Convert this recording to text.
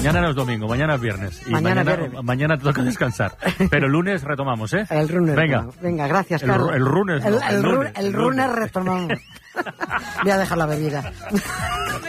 Mañana no es domingo, mañana es viernes. Y mañana te toca descansar. Pero el lunes retomamos, ¿eh? El lunes. Venga. Venga, gracias, Carlos. El lunes. El lunes retomamos. Voy a dejar la bebida.